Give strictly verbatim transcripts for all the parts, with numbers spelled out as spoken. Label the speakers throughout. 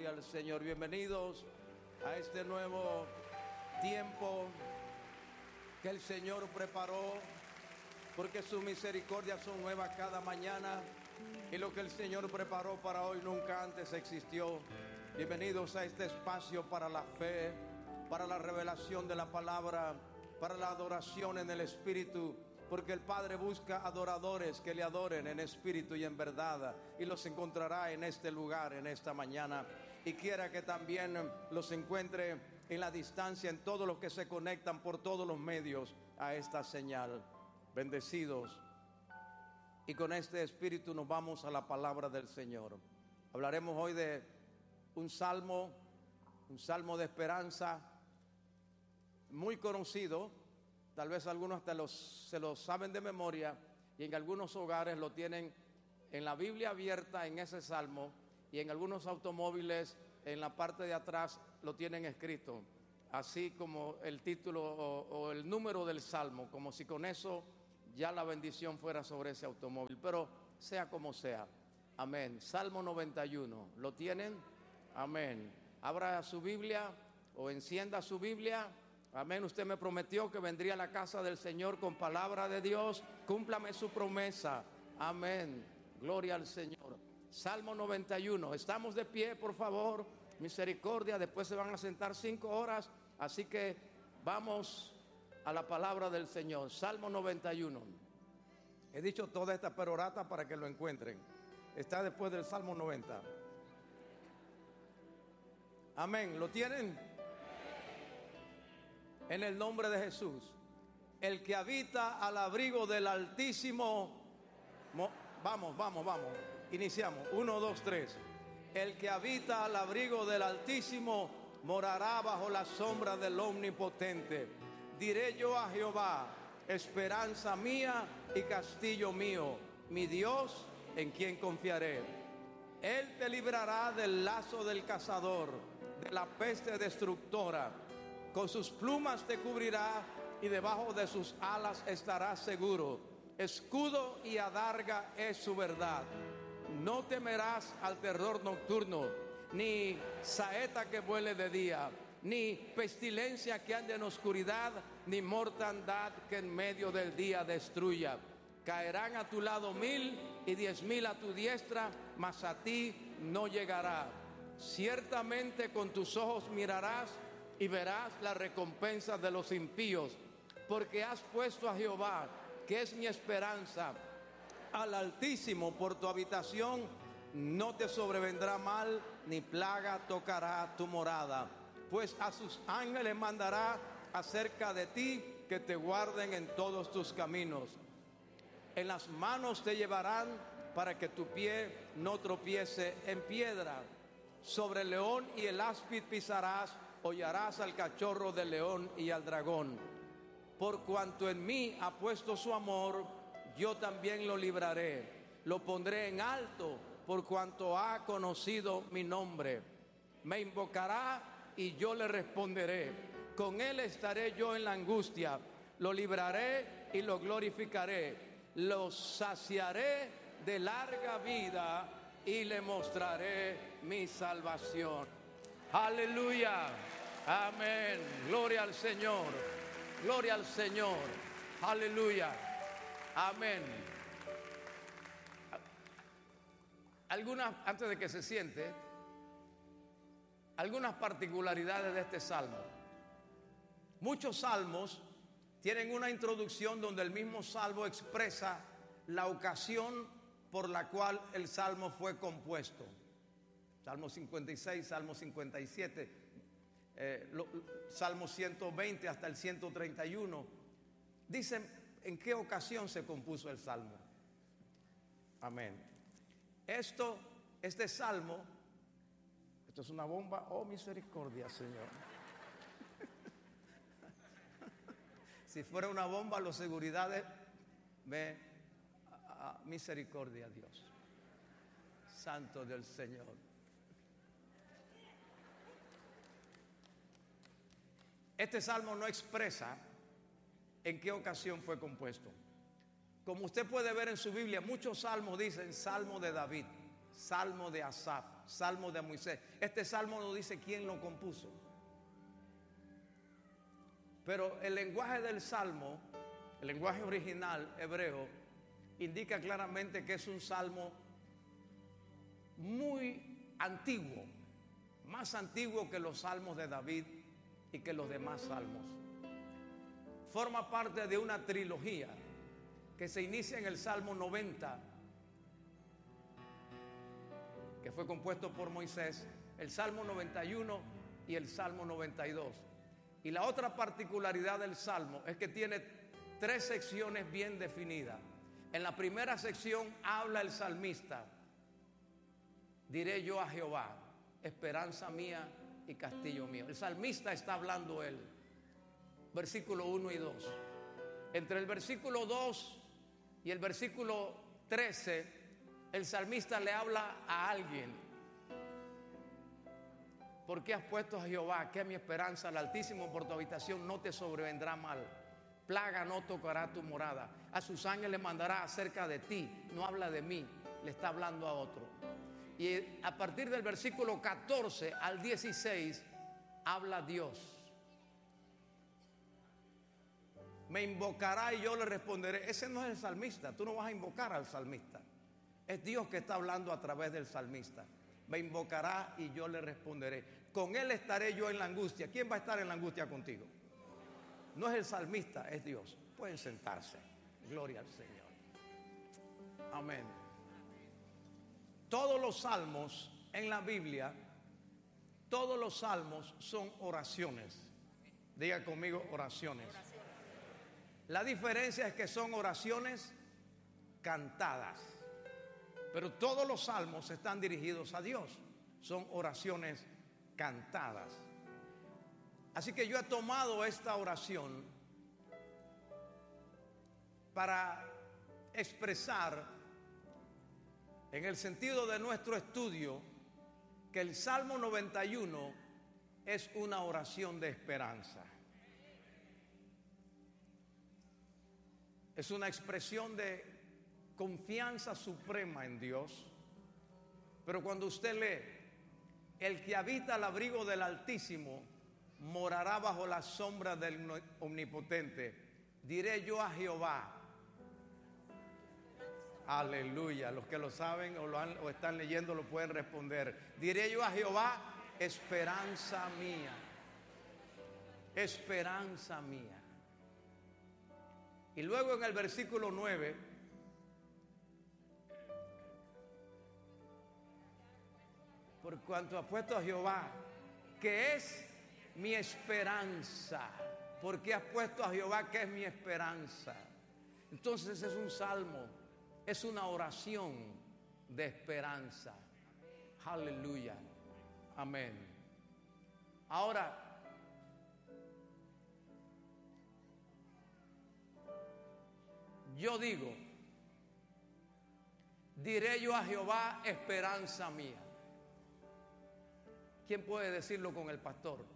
Speaker 1: Gloria al Señor. Bienvenidos a este nuevo tiempo que el Señor preparó, porque sus misericordias son nuevas cada mañana, y lo que el Señor preparó para hoy nunca antes existió. Bienvenidos a este espacio para la fe, para la revelación de la palabra, para la adoración en el Espíritu, porque el Padre busca adoradores que le adoren en espíritu y en verdad, y los encontrará en este lugar, en esta mañana. Y quiera que también los encuentre en la distancia, en todos los que se conectan por todos los medios a esta señal. Bendecidos. Y con este espíritu nos vamos a la palabra del Señor. Hablaremos hoy de un salmo, un salmo de esperanza, muy conocido. Tal vez algunos hasta los, se lo saben de memoria, y en algunos hogares lo tienen en la Biblia abierta en ese salmo, y en algunos automóviles en la parte de atrás lo tienen escrito, así como el título o, o el número del salmo, como si con eso ya la bendición fuera sobre ese automóvil. Pero sea como sea, amén. Salmo noventa y uno, ¿lo tienen? Amén. Abra su Biblia o encienda su Biblia. Amén. Usted me prometió que vendría a la casa del Señor con palabra de Dios. Cúmplame su promesa. Amén. Gloria al Señor. Salmo noventa y uno. Estamos de pie, por favor. Misericordia. Después se van a sentar cinco horas. Así que vamos a la palabra del Señor. Salmo noventa y uno. He dicho toda esta perorata para que lo encuentren. Está después del Salmo noventa. Amén. ¿Lo tienen? En el nombre de Jesús. El que habita al abrigo del Altísimo. Mo, vamos, vamos, vamos. Iniciamos. Uno, dos, tres. El que habita al abrigo del Altísimo morará bajo la sombra del Omnipotente. Diré yo a Jehová, esperanza mía y castillo mío, mi Dios en quien confiaré. Él te librará del lazo del cazador, de la peste destructora. Con sus plumas te cubrirá y debajo de sus alas estarás seguro. Escudo y adarga es su verdad. No temerás al terror nocturno, ni saeta que vuele de día, ni pestilencia que ande en oscuridad, ni mortandad que en medio del día destruya. Caerán a tu lado mil y diez mil a tu diestra, mas a ti no llegará. Ciertamente con tus ojos mirarás y verás la recompensa de los impíos, porque has puesto a Jehová, que es mi esperanza, al Altísimo por tu habitación. No te sobrevendrá mal, ni plaga tocará tu morada, pues a sus ángeles mandará acerca de ti, que te guarden en todos tus caminos. En las manos te llevarán, para que tu pie no tropiece en piedra. Sobre el león y el áspid pisarás, hollarás al cachorro del león y al dragón. Por cuanto en mí ha puesto su amor, yo también lo libraré. Lo pondré en alto, por cuanto ha conocido mi nombre. Me invocará y yo le responderé. Con él estaré yo en la angustia. Lo libraré y lo glorificaré. Lo saciaré de larga vida y le mostraré mi salvación. Aleluya. Amén. Gloria al Señor. Gloria al Señor. Aleluya. Amén. Algunas, antes de que se siente, algunas particularidades de este salmo. Muchos salmos tienen una introducción donde el mismo salmo expresa la ocasión por la cual el salmo fue compuesto. Salmo cincuenta y seis, Salmo cincuenta y siete, eh, lo, Salmo ciento veinte hasta el ciento treinta y uno. Dicen en qué ocasión se compuso el salmo. Amén. Esto, este salmo, esto es una bomba. Oh, misericordia, Señor. Si fuera una bomba, los seguridades me a, a, misericordia, Dios. Santo del Señor. Este salmo no expresa en qué ocasión fue compuesto. Como usted puede ver en su Biblia, muchos salmos dicen Salmo de David, Salmo de Asaf, Salmo de Moisés. Este salmo no dice quién lo compuso. Pero el lenguaje del salmo, el lenguaje original hebreo, indica claramente que es un salmo muy antiguo, más antiguo que los salmos de David y que los demás salmos. Forma parte de una trilogía que se inicia en el Salmo noventa, que fue compuesto por Moisés, el Salmo noventa y uno y el Salmo noventa y dos. Y la otra particularidad del Salmo es que tiene tres secciones bien definidas. En la primera sección habla el salmista: diré yo a Jehová, esperanza mía y castillo mío. El salmista está hablando él. Versículo uno y dos. Entre el versículo dos y el versículo trece, el salmista le habla a alguien. ¿Por qué has puesto a Jehová, que es mi esperanza, al Altísimo por tu habitación? No te sobrevendrá mal. Plaga no tocará tu morada. A sus ángeles mandará acerca de ti. No habla de mí, le está hablando a otro. Y a partir del versículo catorce al dieciséis habla Dios. Me invocará y yo le responderé. Ese no es el salmista. Tú no vas a invocar al salmista. Es Dios que está hablando a través del salmista. Me invocará y yo le responderé. Con él estaré yo en la angustia. ¿Quién va a estar en la angustia contigo? No es el salmista, es Dios. Pueden sentarse. Gloria al Señor. Amén. Todos los salmos en la Biblia, todos los salmos son oraciones. Diga conmigo, oraciones. La diferencia es que son oraciones cantadas. Pero todos los salmos están dirigidos a Dios. Son oraciones cantadas. Así que yo he tomado esta oración para expresar, en el sentido de nuestro estudio, que el Salmo noventa y uno es una oración de esperanza. Es una expresión de confianza suprema en Dios. Pero cuando usted lee: el que habita al abrigo del Altísimo morará bajo la sombra del Omnipotente, diré yo a Jehová. Aleluya. Los que lo saben o lo han, o están leyendo lo pueden responder. Diré yo a Jehová, esperanza mía, esperanza mía. Y luego en el versículo nueve, por cuanto ha puesto a Jehová, que es mi esperanza. Porque has puesto a Jehová, que es mi esperanza. Entonces es un salmo, es una oración de esperanza. Aleluya. Amén. Ahora, yo digo, diré yo a Jehová, esperanza mía. ¿Quién puede decirlo con el pastor?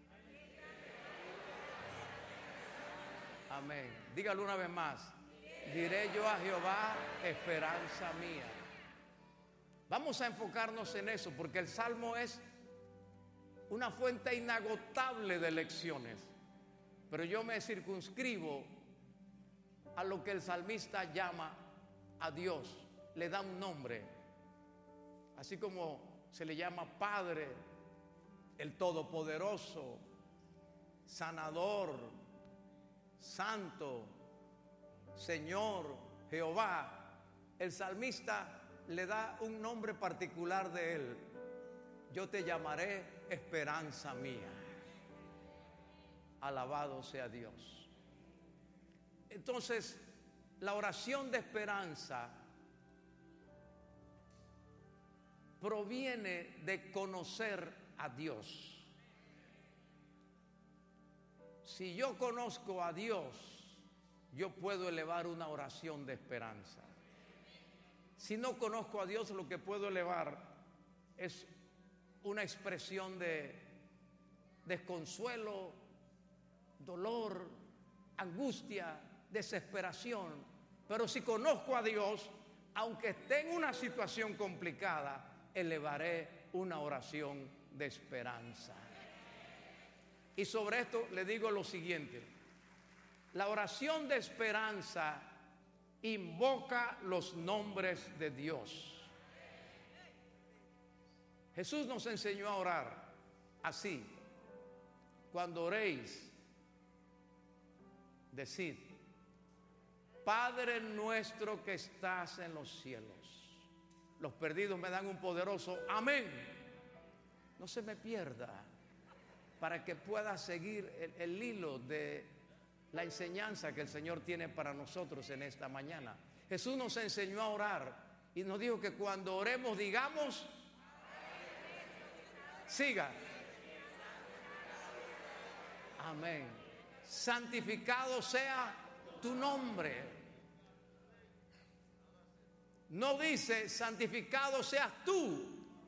Speaker 1: Amén. Dígalo una vez más. Diré yo a Jehová, esperanza mía. Vamos a enfocarnos en eso, porque el Salmo es una fuente inagotable de lecciones. Pero yo me circunscribo a lo que el salmista llama a Dios. Le da un nombre. Así como se le llama Padre, el Todopoderoso, Sanador, Santo, Señor, Jehová. El salmista le da un nombre particular de él. Yo te llamaré esperanza mía. Alabado sea Dios. Entonces, la oración de esperanza proviene de conocer a Dios. Si yo conozco a Dios, yo puedo elevar una oración de esperanza. Si no conozco a Dios, lo que puedo elevar es una expresión de desconsuelo, dolor, angustia, desesperación. Pero si conozco a Dios, aunque esté en una situación complicada, elevaré una oración de esperanza. Y sobre esto le digo lo siguiente: la oración de esperanza invoca los nombres de Dios. Jesús nos enseñó a orar así: cuando oréis, decid, Padre nuestro que estás en los cielos. Los perdidos me dan un poderoso amén. No se me pierda, para que pueda seguir el, el hilo de la enseñanza que el Señor tiene para nosotros en esta mañana. Jesús nos enseñó a orar y nos dijo que cuando oremos digamos, siga, amén. Santificado sea tu nombre. No dice santificado seas tú.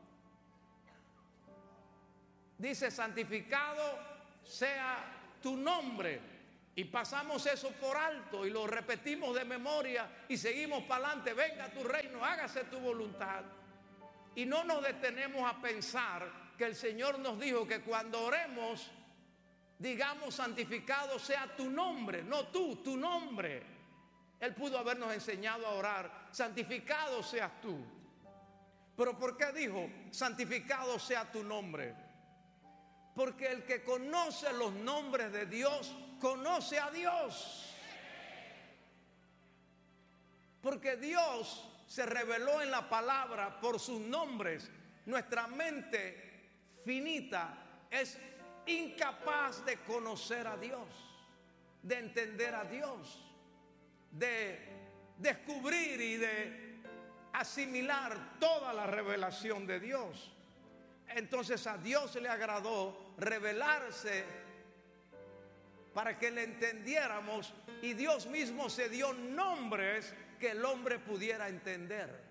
Speaker 1: Dice santificado sea tu nombre. Y pasamos eso por alto y lo repetimos de memoria y seguimos para adelante. Venga tu reino, hágase tu voluntad. Y no nos detenemos a pensar que el Señor nos dijo que cuando oremos digamos santificado sea tu nombre. No tú, tu nombre. Él pudo habernos enseñado a orar, santificado seas tú. Pero ¿por qué dijo santificado sea tu nombre? Porque el que conoce los nombres de Dios, conoce a Dios. Porque Dios se reveló en la palabra por sus nombres. Nuestra mente finita es incapaz de conocer a Dios, de entender a Dios, de descubrir y de asimilar toda la revelación de Dios. Entonces a Dios le agradó revelarse para que le entendiéramos, y Dios mismo se dio nombres que el hombre pudiera entender.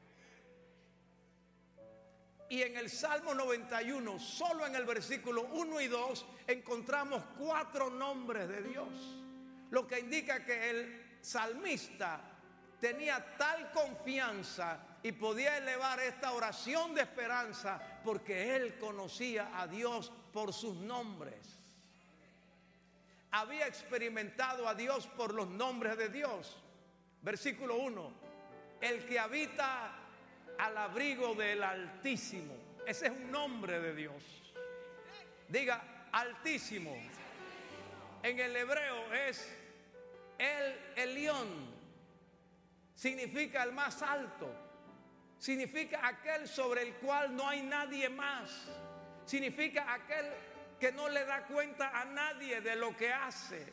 Speaker 1: Y en el Salmo noventa y uno, solo en el versículo uno y dos, encontramos cuatro nombres de Dios, lo que indica que el salmista tenía tal confianza y podía elevar esta oración de esperanza porque él conocía a Dios por sus nombres. Había experimentado a Dios por los nombres de Dios. Versículo uno: el que habita al abrigo del Altísimo. Ese es un nombre de Dios. Diga Altísimo. En el hebreo es El Elión. Significa el más alto. Significa aquel sobre el cual no hay nadie más. Significa aquel que no le da cuenta a nadie de lo que hace.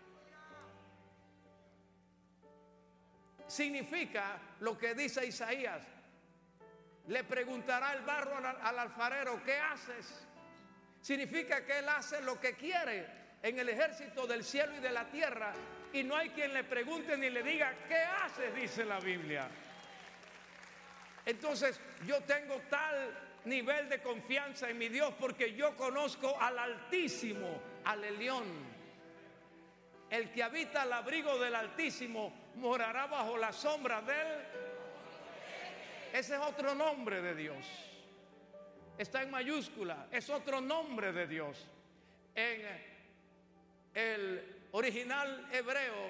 Speaker 1: Significa lo que dice Isaías: le preguntará el barro al, al alfarero, ¿qué haces? Significa que él hace lo que quiere en el ejército del cielo y de la tierra, y no hay quien le pregunte ni le diga, ¿qué haces?, dice la Biblia. Entonces yo tengo tal nivel de confianza en mi Dios porque yo conozco al Altísimo, al Elión. El que habita al abrigo del Altísimo morará bajo la sombra del... Ese es otro nombre de Dios. Está en mayúscula, es otro nombre de Dios. En el original hebreo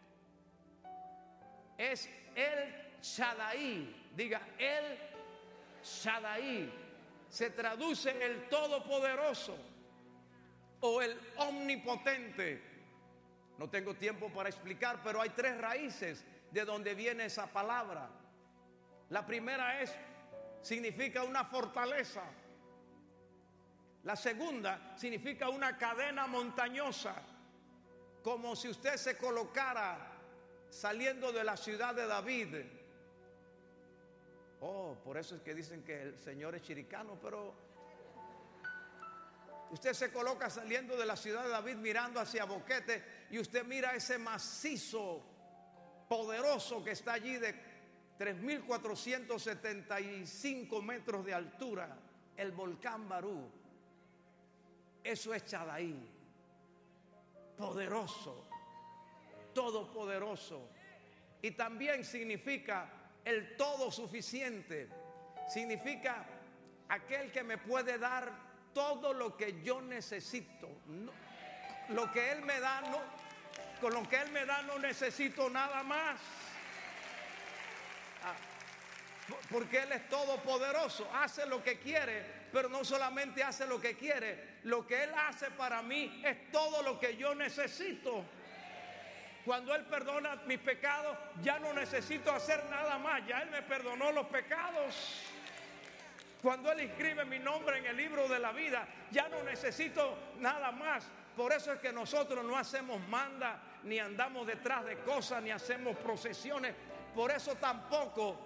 Speaker 1: es El Shaddai. Diga El Shaddai. Se traduce el Todopoderoso o el Omnipotente. No tengo tiempo para explicar, pero hay tres raíces de donde viene esa palabra. La primera es, significa una fortaleza. La segunda significa una cadena montañosa, como si usted se colocara saliendo de la ciudad de David. Oh, por eso es que dicen que el Señor es chiricano, pero usted se coloca saliendo de la ciudad de David mirando hacia Boquete y usted mira ese macizo poderoso que está allí de tres mil cuatrocientos setenta y cinco metros de altura, el volcán Barú. Eso es Shaddai, poderoso, todopoderoso. Y también significa el todo suficiente. Significa aquel que me puede dar todo lo que yo necesito. No, lo que Él me da, no, con lo que Él me da no necesito nada más. Ah, porque Él es todopoderoso, hace lo que quiere, pero no solamente hace lo que quiere, lo que Él hace para mí es todo lo que yo necesito. Cuando Él perdona mis pecados, ya no necesito hacer nada más, ya Él me perdonó los pecados. Cuando Él inscribe mi nombre en el libro de la vida, ya no necesito nada más. Por eso es que nosotros no hacemos manda, ni andamos detrás de cosas, ni hacemos procesiones. Por eso tampoco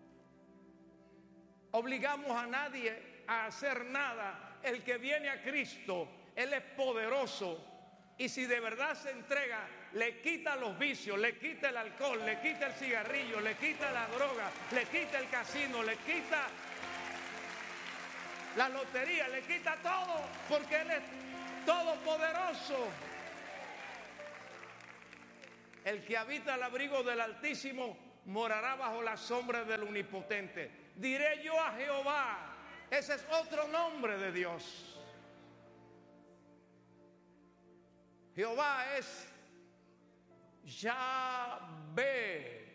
Speaker 1: obligamos a nadie a hacer nada. El que viene a Cristo, Él es poderoso. Y si de verdad se entrega, le quita los vicios, le quita el alcohol, le quita el cigarrillo, le quita la droga, le quita el casino, le quita la lotería, le quita todo, porque Él es todopoderoso. El que habita al abrigo del Altísimo morará bajo la sombra del Omnipotente. Diré yo a Jehová. Ese es otro nombre de Dios. Jehová es Yahvé.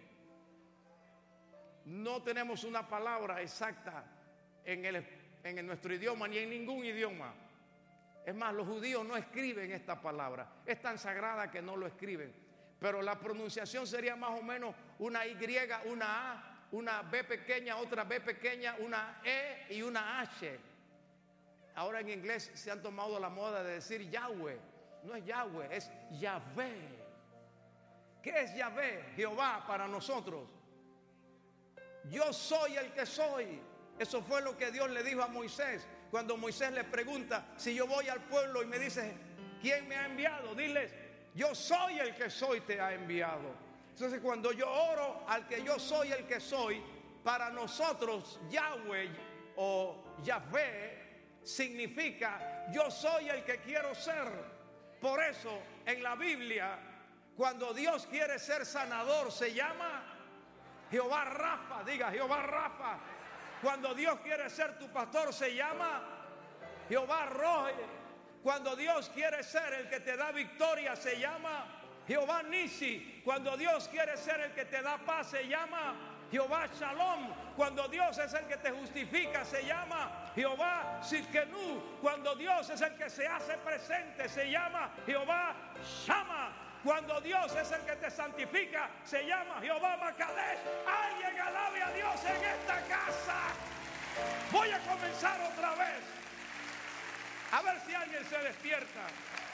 Speaker 1: No tenemos una palabra exacta en, el, en nuestro idioma ni en ningún idioma. Es más, los judíos no escriben esta palabra. Es tan sagrada que no lo escriben. Pero la pronunciación sería más o menos una Y, una A, una B pequeña, otra B pequeña, una E y una H. Ahora en inglés se han tomado la moda de decir Yahweh. No es Yahweh, es Yahvé. ¿Qué es Yahvé? Jehová para nosotros. Yo soy el que soy. Eso fue lo que Dios le dijo a Moisés. Cuando Moisés le pregunta, si yo voy al pueblo y me dice, ¿quién me ha enviado? Diles, yo soy el que soy, te ha enviado. Entonces cuando yo oro al que yo soy el que soy, para nosotros Yahweh o Yahvé significa yo soy el que quiero ser. Por eso en la Biblia, cuando Dios quiere ser sanador, se llama Jehová Rafa. Diga Jehová Rafa. Cuando Dios quiere ser tu pastor, se llama Jehová Rohi. Cuando Dios quiere ser el que te da victoria, se llama Jehová Nisi. Cuando Dios quiere ser el que te da paz, se llama Jehová Shalom. Cuando Dios es el que te justifica, se llama Jehová Sidkenu. Cuando Dios es el que se hace presente, se llama Jehová Shama. Cuando Dios es el que te santifica, se llama Jehová Makadesh. Alguien alabe a Dios en esta casa. Voy a comenzar otra vez. A ver si alguien se despierta.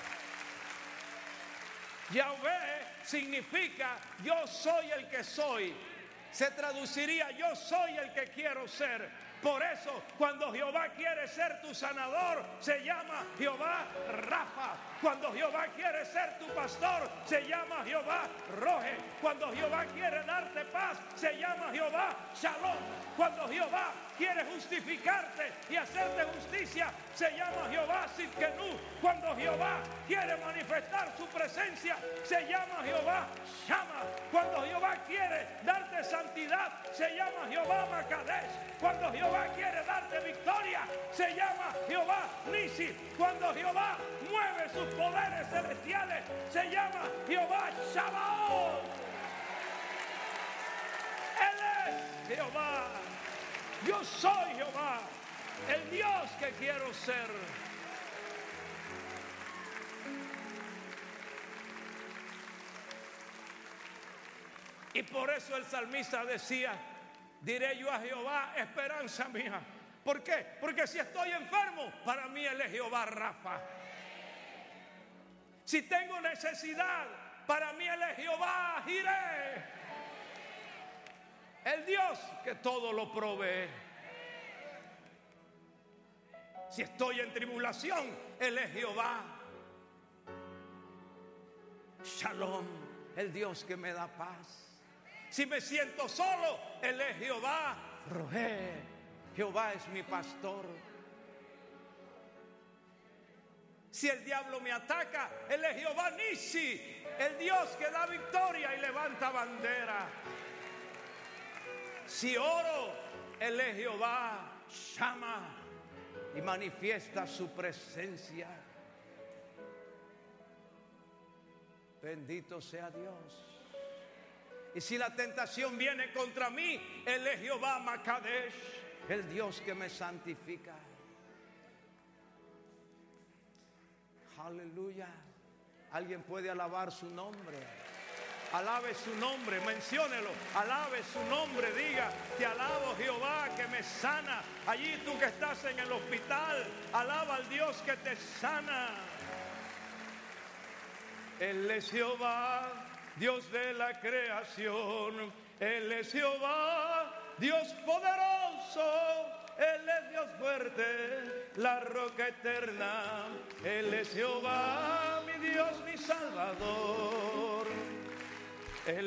Speaker 1: Yahvé significa yo soy el que soy. Se traduciría yo soy el que quiero ser. Por eso cuando Jehová quiere ser tu sanador, se llama Jehová Rafa. Cuando Jehová quiere ser tu pastor, se llama Jehová Rohe. Cuando Jehová quiere darte paz, se llama Jehová Shalom. Cuando Jehová quiere justificarte y hacerte justicia, se llama Jehová Sidkenu. Cuando Jehová quiere manifestar su presencia, se llama Jehová Shama. Cuando Jehová quiere darte santidad, se llama Jehová Makadesh. Cuando Jehová quiere darte victoria, se llama Jehová Nisi. Cuando Jehová mueve sus poderes celestiales, se llama Jehová Shabaoth. Él es Jehová. Yo soy Jehová, el Dios que quiero ser. Y por eso el salmista decía, diré yo a Jehová, esperanza mía. ¿Por qué? Porque si estoy enfermo, para mí Él es Jehová Rafa. Si tengo necesidad, para mí Él es Jehová Jireh. El Dios que todo lo provee. Si estoy en tribulación, Él es Jehová Shalom, el Dios que me da paz. Si me siento solo, Él es Jehová Rohe. Jehová es mi pastor. Si el diablo me ataca, Él es Jehová Nisi, el Dios que da victoria y levanta bandera. Si oro, Él es Jehová, llama y manifiesta su presencia. Bendito sea Dios. Y si la tentación viene contra mí, Él es Jehová Makadesh, el Dios que me santifica. Aleluya. Alguien puede alabar su nombre. Alabe su nombre, menciónelo. Alabe su nombre, diga: te alabo, Jehová, que me sana. Allí tú que estás en el hospital, alaba al Dios que te sana. Él es Jehová, Dios de la creación. Él es Jehová, Dios poderoso. Él es Dios fuerte, la roca eterna. Él es Jehová, mi Dios, mi Salvador.